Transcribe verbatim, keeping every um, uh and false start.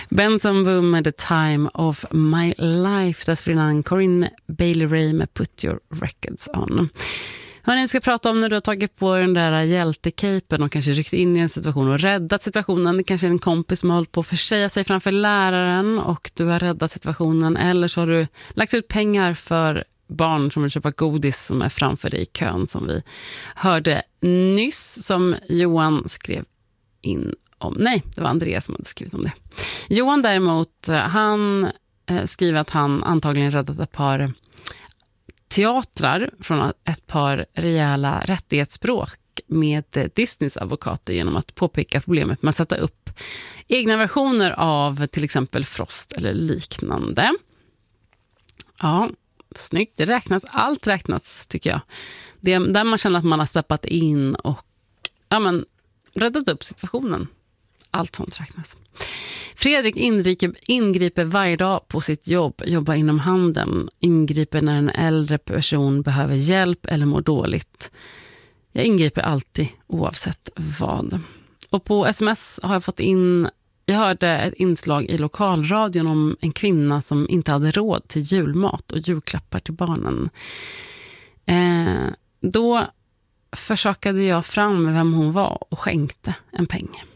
Benson Boom med The Time of My Life. Dessförinnan Corinne Bailey Rae med Put Your Records On. Hörrni, vi ska prata om när du har tagit på den där hjältecapen och kanske ryckt in i en situation och räddat situationen. Det kanske är en kompis som har hållit på att försäga sig framför läraren och du har räddat situationen. Eller så har du lagt ut pengar för barn som vill köpa godis som är framför dig i kön, som vi hörde nyss, som Johan skrev in om. Nej, det var Andreas som hade skrivit om det. Johan däremot, han eh, skriver att han antagligen räddat ett par teatrar från ett par rejäla rättighetsbråk med Disneys advokater genom att påpeka problemet med att sätta upp egna versioner av till exempel Frost eller liknande. Ja, snyggt. Det räknas, allt räknas tycker jag. Det är där man känner att man har steppat in och ja, men, räddat upp situationen. Allt sånt räknas. Fredrik ingriper, ingriper varje dag på sitt jobb, jobbar inom handeln, ingriper när en äldre person behöver hjälp eller mår dåligt. Jag ingriper alltid oavsett vad. Och på sms har jag fått in, jag hörde ett inslag i lokalradion om en kvinna som inte hade råd till julmat och julklappar till barnen. Eh, då försökade jag fram vem hon var och skänkte en peng.